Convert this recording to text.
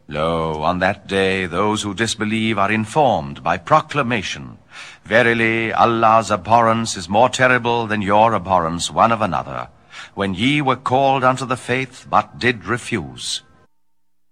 Lo, on that day those who disbelieve are informed by proclamation. Verily, Allah's abhorrence is more terrible than your abhorrence one of another, when ye were called unto the faith, but did refuse.